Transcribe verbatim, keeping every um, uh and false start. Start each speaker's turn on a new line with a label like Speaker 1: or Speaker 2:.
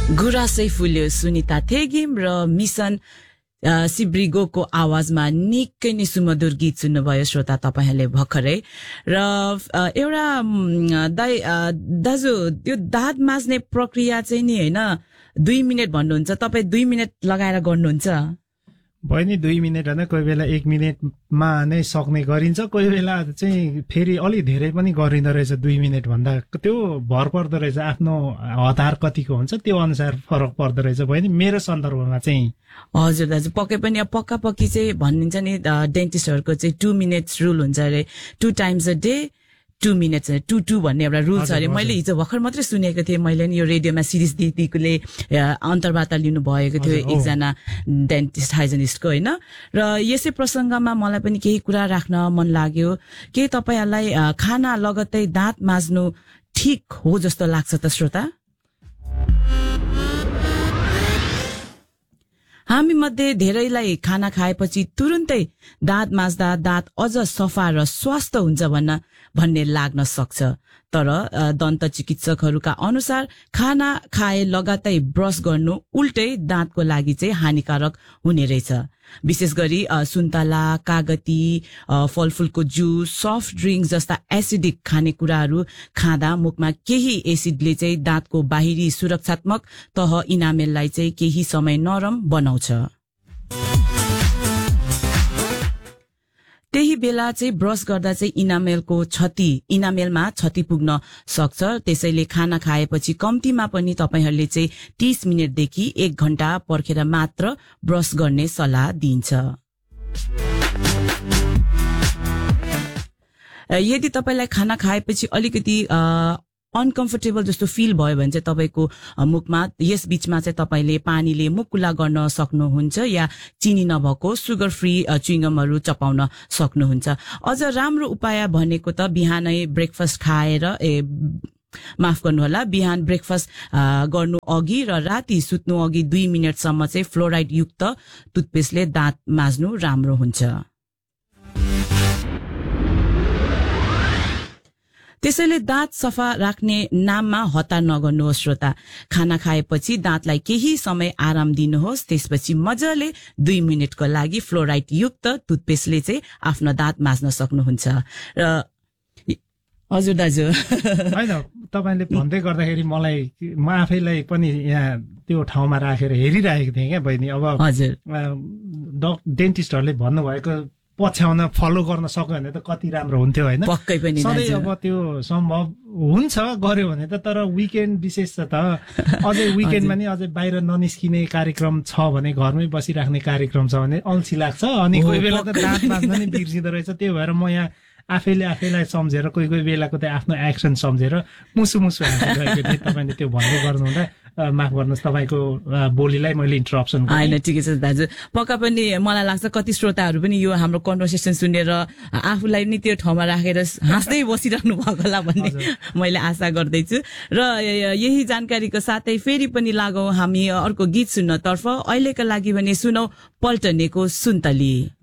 Speaker 1: गुराँसै फुल्यो सुनिता थेगिम र मिसन सिब्रिगोको आवाजमा निकै नै सुमधुर गीत सुन्नुभयो श्रोता तपाईहरुले भर्खरै र एउटा दाइ दाजु त्यो दाँत माझ्ने प्रक्रिया चाहिँ नि हैन दुई मिनेट भन्नुहुन्छ तपाई दुई मिनेट लगाएर गर्नुहुन्छ
Speaker 2: बहिनी दुई मिनेट हैन कोही बेला एक मिनेटमा नै सक्ने गरिन्छ कोही बेला चाहिँ फेरि अलि धेरै पनि गरिँदो रहेछ दुई मिनेट भन्दा त्यो भर पर्दो रहेछ आफ्नो हतार कतिको हुन्छ त्यो अनुसार फरक पर्दो रहेछ बहिनी मेरो सन्दर्भमा चाहिँ
Speaker 1: हजुर दाजु पक्कै पनि अब पक्का पक्की चाहिँ भनिन्छ नि डेन्टिस्टहरुको चाहिँ टू मिनेट्स रुल हुन्छ अरे two times a day two minutes two two भन्ने एउटा रुल्स अरे मैले हिजो भर्खर मात्रै सुनेको थिएँ मैले नि यो रेडियोमा सिरिज दिदीले अन्तर्वार्ता लिनु भएको थियो एकजना डेन्टिस्ट हाइजेनिस्टको हैन र यसै प्रसंगमा मलाई पनि केही कुरा राख्न मन लाग्यो के तपाईहरुलाई खाना लगत्तै दाँत माझ्नु ठीक हो जस्तो लाग्छ त श्रोता हामी मध्ये धेरैलाई खाना खाएपछि तुरुन्तै दाँत माझ्दा दाँत अझ सफा र स्वस्थ हुन्छ भन्न भन्ने लाग्न सक्छ तर दन्त चिकित्सकहरूका अनुसार खाना खाए लगातार ब्रश गर्नु उल्टै दाँतको लागि चाहिँ हानिकारक हुने रहेछ विशेष गरी सुन्तला कागती फलफुलको जुस सफ्ट ड्रिंक्स जस्ता एसिडिक खानेकुराहरू खाँदा मुखमा केही एसिडले चाहिँ दाँतको बाहिरी सुरक्षात्मक तह इनामेललाई चाहिँ केही समय नरम बनाउँछ त्यही बेला चाहिँ ब्रश गर्दा चाहिँ इनामेलको क्षति इनामेलमा क्षति पुग्न सक्छ त्यसैले खाना खाएपछि कम्तीमा पनि तपाईहरुले चाहिँ तीस मिनेटदेखि एक घण्टा पर्खेर मात्र ब्रश गर्ने सल्लाह दिइन्छ यदि तपाईलाई खाना खाएपछि अलिकति अनकम्फर्टेबल जस्तो फिल भयो भने चाहिँ तपाईको मुखमा यस बीचमा चाहिँ तपाईले पानीले मुख कुल्ला गर्न सक्नुहुन्छ या चिनी नभएको सुगर फ्री च्युइङगमहरु चपाउन सक्नुहुन्छ अझ राम्रो उपाय भनेको त बिहानै ब्रेकफास्ट खाएर ए माफ गर्नु होला बिहान ब्रेकफास्ट गर्नु अघि र राति सुत्नु अघि दुई मिनेटसम्म चाहिँ फ्लोराइड युक्त टुथपेस्टले दाँत माझ्नु राम्रो हुन्छ त्यसैले दाँत सफा राख्ने नाममा हतार नगर्नुहोस् श्रोता खाना खाएपछि दाँतलाई केही समय आराम दिनुहोस् त्यसपछि मजाले दुई मिनेटको लागि फ्लोराइड युक्त टुथपेस्टले चाहिँ आफ्नो दाँत माझ्न सक्नुहुन्छ र हजुर दाजु
Speaker 2: हैन तपाईले भन्दै गर्दाखेरि मलाई म आफैलाई पनि यहाँ त्यो ठाउँमा राखेर हेरिरहेको थिएँ के बहिनी अब
Speaker 1: हजुर
Speaker 2: डेन्टिस्टहरुले भन्नु भएको पछ्याउन फलो गर्न सक्यो भने त कति राम्रो हुन्थ्यो हैन
Speaker 1: पक्कै पनि
Speaker 2: सधैँ अब त्यो सम्भव हुन्छ गर्यो भने त तर विकेन्ड विशेष त अझै विकेन्डमा नि अझै बाहिर ननिस्किने कार्यक्रम छ भने घरमै बसिराख्ने कार्यक्रम छ भने अल्छी लाग्छ अनि कोही बेला त दाँत माझ्न नि बिर्सिँदो रहेछ त्यो भएर म यहाँ आफैले आफैलाई सम्झेर कोही कोही बेलाको त आफ्नो एक्सन सम्झेर मुसु मुसु हाँसिरहेको थिएँ तपाईले त्यो भन्दै गर्नुहुँदा माफ गर्नुहोस् तपाईको बोलीलाई मैले इन्टरप्सन गरेँ
Speaker 1: हैन ठिकै छ दाजु पक्का पनि मलाई लाग्छ कति श्रोताहरू पनि यो हाम्रो कन्भर्सेसन सुनेर आफूलाई नि त्यो ठाउँमा राखेर हाँस्दै बसिराख्नु भएको होला भन्ने मैले आशा गर्दैछु र यही जानकारीको साथै फेरि पनि लागौं हामी अर्को गीत सुन्नतर्फ अहिलेका लागि भने सुनौ पल्टनेको सुन्तली